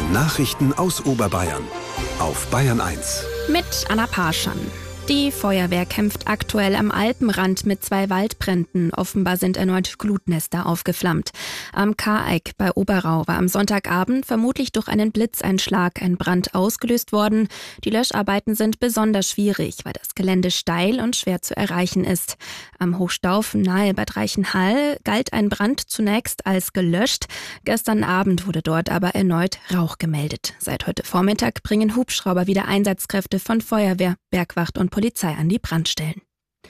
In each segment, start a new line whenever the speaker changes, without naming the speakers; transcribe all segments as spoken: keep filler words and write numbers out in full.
Nachrichten aus Oberbayern auf Bayern eins.
Mit Anna Parschan. Die Feuerwehr kämpft aktuell am Alpenrand mit zwei Waldbränden. Offenbar sind erneut Glutnester aufgeflammt. Am Kareck bei Oberau war am Sonntagabend vermutlich durch einen Blitzeinschlag ein Brand ausgelöst worden. Die Löscharbeiten sind besonders schwierig, weil das Gelände steil und schwer zu erreichen ist. Am Hochstaufen nahe Bad Reichenhall galt ein Brand zunächst als gelöscht. Gestern Abend wurde dort aber erneut Rauch gemeldet. Seit heute Vormittag bringen Hubschrauber wieder Einsatzkräfte von Feuerwehr, Bergwacht und Polizei an die Brandstellen.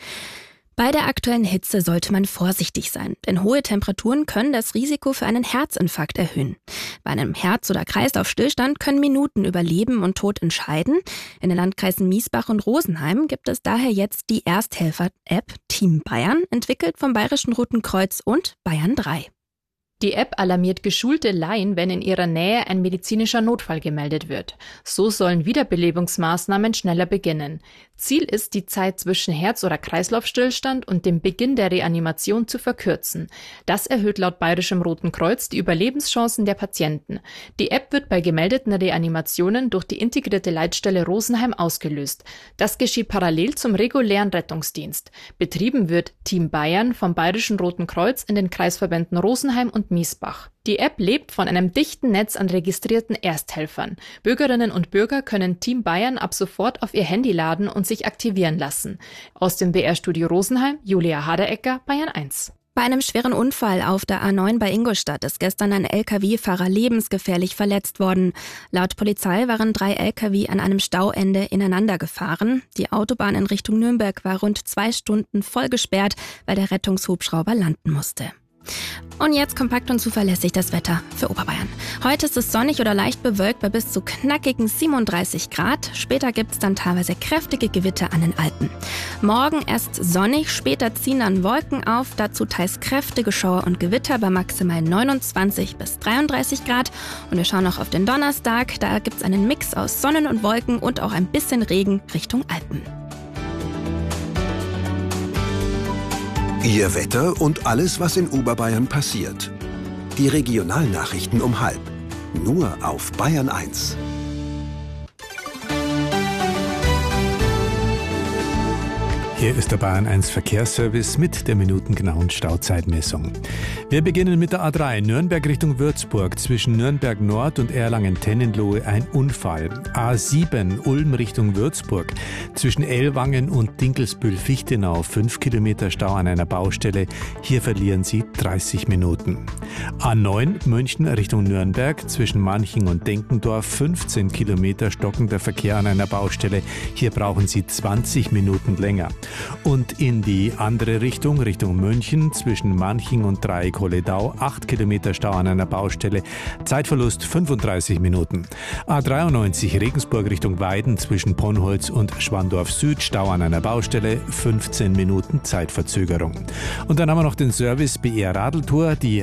Bei der aktuellen Hitze sollte man vorsichtig sein, denn hohe Temperaturen können das Risiko für einen Herzinfarkt erhöhen. Bei einem Herz- oder Kreislaufstillstand können Minuten über Leben und Tod entscheiden. In den Landkreisen Miesbach und Rosenheim gibt es daher jetzt die Ersthelfer-App Team Bayern, entwickelt vom Bayerischen Roten Kreuz und Bayern drei.
Die App alarmiert geschulte Laien, wenn in ihrer Nähe ein medizinischer Notfall gemeldet wird. So sollen Wiederbelebungsmaßnahmen schneller beginnen. Ziel ist, die Zeit zwischen Herz- oder Kreislaufstillstand und dem Beginn der Reanimation zu verkürzen. Das erhöht laut Bayerischem Roten Kreuz die Überlebenschancen der Patienten. Die App wird bei gemeldeten Reanimationen durch die integrierte Leitstelle Rosenheim ausgelöst. Das geschieht parallel zum regulären Rettungsdienst. Betrieben wird Team Bayern vom Bayerischen Roten Kreuz in den Kreisverbänden Rosenheim und Miesbach. Die App lebt von einem dichten Netz an registrierten Ersthelfern. Bürgerinnen und Bürger können Team Bayern ab sofort auf ihr Handy laden und sich aktivieren lassen. Aus dem B R-Studio Rosenheim, Julia Haderecker, Bayern eins.
Bei einem schweren Unfall auf der A neun bei Ingolstadt ist gestern ein L K W-Fahrer lebensgefährlich verletzt worden. Laut Polizei waren drei L K W an einem Stauende ineinander gefahren. Die Autobahn in Richtung Nürnberg war rund zwei Stunden voll gesperrt, weil der Rettungshubschrauber landen musste. Und jetzt kompakt und zuverlässig das Wetter für Oberbayern. Heute ist es sonnig oder leicht bewölkt bei bis zu knackigen siebenunddreißig Grad. Später gibt es dann teilweise kräftige Gewitter an den Alpen. Morgen erst sonnig, später ziehen dann Wolken auf. Dazu teils kräftige Schauer und Gewitter bei maximal neunundzwanzig bis dreiunddreißig Grad. Und wir schauen noch auf den Donnerstag. Da gibt es einen Mix aus Sonnen und Wolken und auch ein bisschen Regen Richtung Alpen.
Ihr Wetter und alles, was in Oberbayern passiert. Die Regionalnachrichten um halb. Nur auf Bayern eins.
Hier ist der Bayern eins Verkehrsservice mit der minutengenauen Stauzeitmessung. Wir beginnen mit der A drei, Nürnberg Richtung Würzburg. Zwischen Nürnberg Nord und Erlangen-Tennenlohe ein Unfall. A sieben, Ulm Richtung Würzburg. Zwischen Ellwangen und Dinkelsbühl-Fichtenau fünf Kilometer Stau an einer Baustelle. Hier verlieren Sie dreißig Minuten. A neun, München Richtung Nürnberg. Zwischen Manching und Denkendorf fünfzehn Kilometer stockender Verkehr an einer Baustelle. Hier brauchen Sie zwanzig Minuten länger. Und in die andere Richtung, Richtung München, zwischen Manching und Dreieck-Holledau, acht Kilometer Stau an einer Baustelle, Zeitverlust fünfunddreißig Minuten. A dreiundneunzig Regensburg Richtung Weiden, zwischen Ponnholz und Schwandorf Süd, Stau an einer Baustelle, fünfzehn Minuten Zeitverzögerung. Und dann haben wir noch den Service B R Radeltour, die